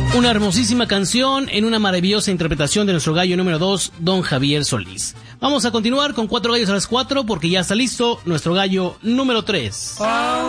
Una hermosísima canción en una maravillosa interpretación de nuestro gallo número 2, don Javier Solís. Vamos a continuar con 4 gallos a las 4 porque ya está listo nuestro gallo número 3.